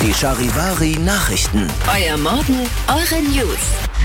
Die Charivari Nachrichten. Euer Morgen, eure News.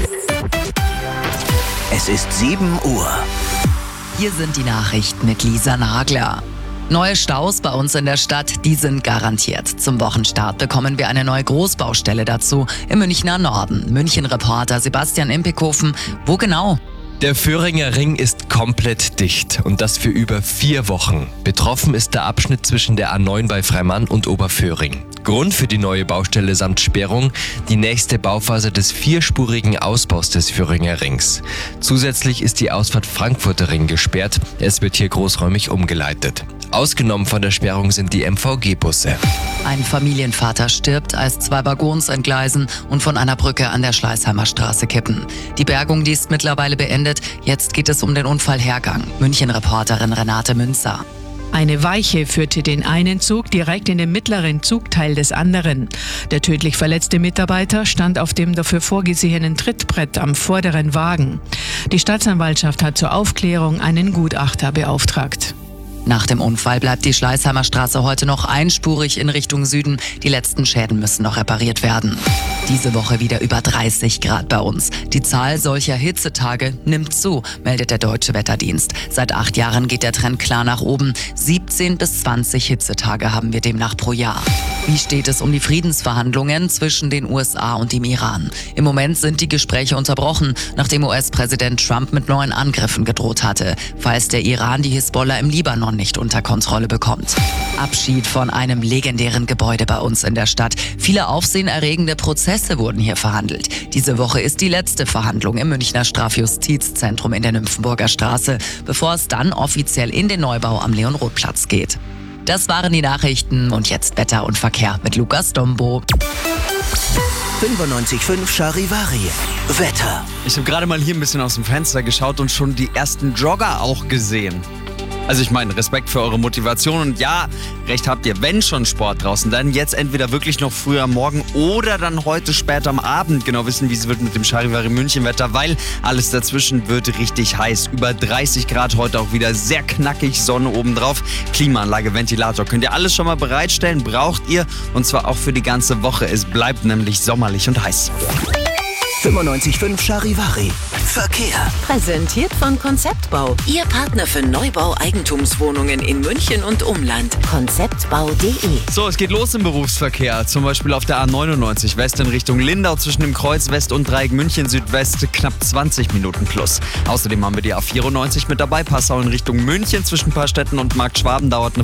Es ist 7 Uhr. Hier sind die Nachrichten mit Lisa Nagler. Neue Staus bei uns in der Stadt, die sind garantiert. Zum Wochenstart bekommen wir eine neue Großbaustelle dazu im Münchner Norden. München-Reporter Sebastian Impekhofen, wo genau? Der Vöhringer Ring ist komplett dicht und das für über 4 Wochen. Betroffen ist der Abschnitt zwischen der A9 bei Freimann und Oberföhring. Grund für die neue Baustelle samt Sperrung die nächste Bauphase des 4-spurigen Ausbaus des Vöhringer Rings. Zusätzlich ist die Ausfahrt Frankfurter Ring gesperrt. Es wird hier großräumig umgeleitet. Ausgenommen von der Sperrung sind die MVG-Busse. Ein Familienvater stirbt, als 2 Waggons entgleisen und von einer Brücke an der Schleißheimer Straße kippen. Die Bergung, die ist mittlerweile beendet. Jetzt geht es um den Unfallhergang. München-Reporterin Renate Münzer. Eine Weiche führte den einen Zug direkt in den mittleren Zugteil des anderen. Der tödlich verletzte Mitarbeiter stand auf dem dafür vorgesehenen Trittbrett am vorderen Wagen. Die Staatsanwaltschaft hat zur Aufklärung einen Gutachter beauftragt. Nach dem Unfall bleibt die Schleißheimer Straße heute noch einspurig in Richtung Süden. Die letzten Schäden müssen noch repariert werden. Diese Woche wieder über 30 Grad bei uns. Die Zahl solcher Hitzetage nimmt zu, meldet der Deutsche Wetterdienst. Seit 8 Jahren geht der Trend klar nach oben. 17 bis 20 Hitzetage haben wir demnach pro Jahr. Wie steht es um die Friedensverhandlungen zwischen den USA und dem Iran? Im Moment sind die Gespräche unterbrochen, nachdem US-Präsident Trump mit neuen Angriffen gedroht hatte, falls der Iran die Hisbollah im Libanon nicht unter Kontrolle bekommt. Abschied von einem legendären Gebäude bei uns in der Stadt. Viele aufsehenerregende Prozesse wurden hier verhandelt. Diese Woche ist die letzte Verhandlung im Münchner Strafjustizzentrum in der Nymphenburger Straße, bevor es dann offiziell in den Neubau am Leon-Roth-Platz geht. Das waren die Nachrichten und jetzt Wetter und Verkehr mit Lukas Dombo. 95.5 Charivari. Wetter. Ich habe gerade mal hier ein bisschen aus dem Fenster geschaut und schon die ersten Jogger auch gesehen. Also ich meine, Respekt für eure Motivation und ja, recht habt ihr, wenn schon Sport draußen, dann jetzt entweder wirklich noch früher am Morgen oder dann heute spät am Abend genau wissen, wie es wird mit dem Charivari München Wetter, weil alles dazwischen wird richtig heiß. Über 30 Grad heute auch wieder, sehr knackig, Sonne obendrauf, Klimaanlage, Ventilator. Könnt ihr alles schon mal bereitstellen, braucht ihr und zwar auch für die ganze Woche. Es bleibt nämlich sommerlich und heiß. 95.5 Charivari. Verkehr. Präsentiert von Konzeptbau. Ihr Partner für Neubau Eigentumswohnungen in München und Umland. Konzeptbau.de. So, es geht los im Berufsverkehr. Zum Beispiel auf der A99 West in Richtung Lindau zwischen dem Kreuz West und Dreieck München Südwest knapp 20 Minuten plus. Außerdem haben wir die A94 mit dabei. Passau in Richtung München zwischen Paarstetten und Markt Schwaben dauert eine